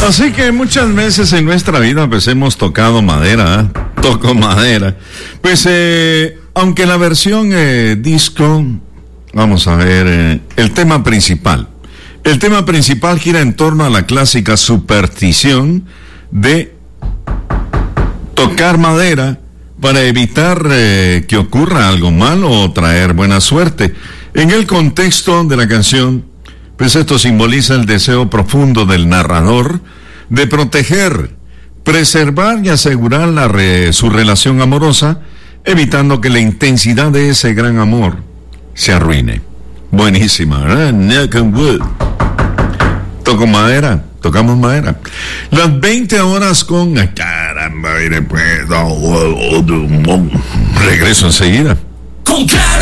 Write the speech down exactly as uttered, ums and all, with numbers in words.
Así que muchas veces en nuestra vida pues hemos tocado madera, ¿eh? Toco madera. Pues eh, aunque la versión eh, disco, vamos a ver, eh, el tema principal. El tema principal gira en torno a la clásica superstición de tocar madera para evitar eh, que ocurra algo malo o traer buena suerte. En el contexto de la canción, pues esto simboliza el deseo profundo del narrador de proteger, preservar y asegurar la re, su relación amorosa, evitando que la intensidad de ese gran amor se arruine. Buenísima, ¿verdad? Knock on wood. Toco madera, tocamos madera. Las veinte horas con... Caramba, y después... Regreso enseguida. Con Claro.